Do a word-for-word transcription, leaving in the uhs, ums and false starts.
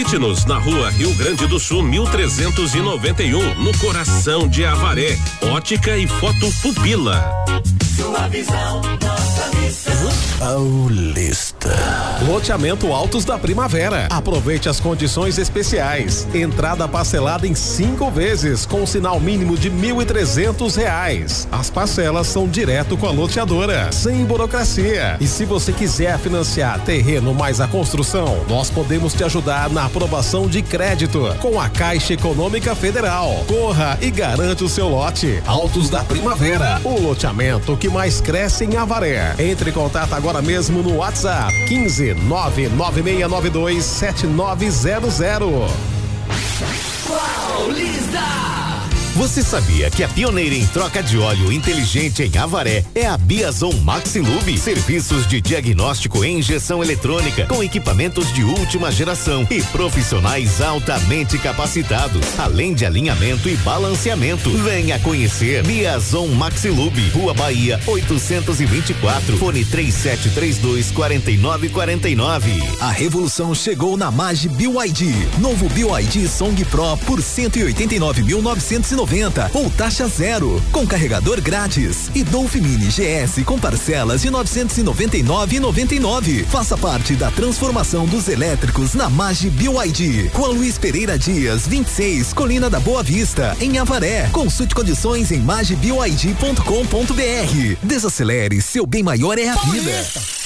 Visite-nos na rua Rio Grande do Sul, mil trezentos e noventa e um, no coração de Avaré. Ótica e Foto Pupila. Sua visão, nossa missão. Paulista. Loteamento Altos da Primavera. Aproveite as condições especiais. Entrada parcelada em cinco vezes, com sinal mínimo de mil e trezentos reais. As parcelas são direto com a loteadora, sem burocracia. E se você quiser financiar terreno mais a construção, nós podemos te ajudar na aprovação de crédito com a Caixa Econômica Federal. Corra e garante o seu lote. Altos da Primavera, o loteamento que mais cresce em Avaré. Entre em contato agora mesmo no WhatsApp quinze, nove nove seis nove dois, sete nove zero zero. Paulista! Você sabia que a pioneira em troca de óleo inteligente em Avaré é a Biazon Maxilube? Serviços de diagnóstico em injeção eletrônica com equipamentos de última geração e profissionais altamente capacitados, além de alinhamento e balanceamento. Venha conhecer Biazon Maxilube, Rua Bahia oitocentos e vinte e quatro, fone três sete três dois, quatro nove quatro nove. A revolução chegou na Mage B Y D. Novo B Y D Song Pro por cento e oitenta e nove mil novecentos e noventa ou taxa zero, com carregador grátis, e Dolph Mini G S com parcelas de novecentos e noventa e nove reais e noventa e nove centavos. Faça parte da transformação dos elétricos na Mage B Y D. Com a Luiz Pereira Dias, vinte e seis, Colina da Boa Vista, em Avaré. Consulte condições em mage b y d ponto com ponto b r. Desacelere, seu bem maior é a vida.